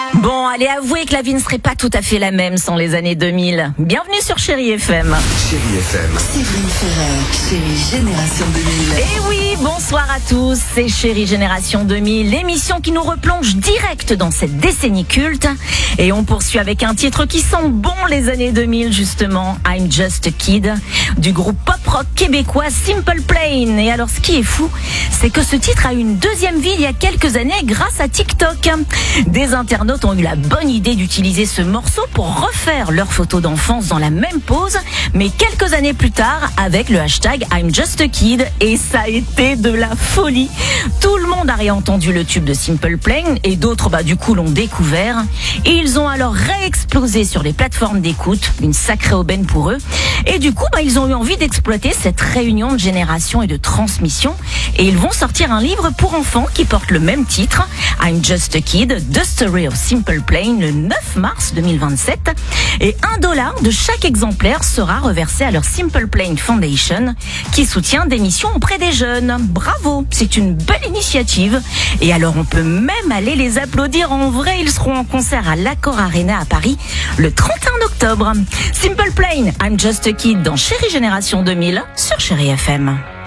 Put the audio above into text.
Bon, allez, avouez que la vie ne serait pas tout à fait la même sans les années 2000. Bienvenue sur Chérie FM. Chérie FM. Séverine Ferrer, Chérie Génération 2000. Et oui, bonsoir à tous, c'est Chérie Génération 2000, l'émission qui nous replonge direct dans cette décennie culte. Et on poursuit avec un titre qui sent bon les années 2000 justement, I'm Just a Kid, du groupe pop-rock québécois Simple Plan. Et alors ce qui est fou, c'est que ce titre a eu une deuxième vie il y a quelques années grâce à TikTok. Des internautes ont eu la bonne idée d'utiliser ce morceau pour refaire leurs photos d'enfance dans la même pose, mais quelques années plus tard avec le hashtag I'm Just a Kid, et ça a été de la folie. Tout le monde a réentendu le tube de Simple Plan et d'autres du coup l'ont découvert, et ils ont alors réexplosé sur les plateformes d'écoute, une sacrée aubaine pour eux, et du coup ils ont eu envie d'exploiter cette réunion de génération et de transmission, et ils vont sortir un livre pour enfants qui porte le même titre, I'm Just a Kid, The Story of Simple Plan, le 9 mars 2027, et $1 de chaque exemplaire sera reversé à leur Simple Plan Foundation qui soutient des missions auprès des jeunes. Bravo, c'est une belle initiative, et alors on peut même aller les applaudir en vrai. Ils seront en concert à l'Accor Arena à Paris le 31 octobre. Simple Plan, I'm Just a Kid dans Chérie Génération 2000 sur Chérie FM.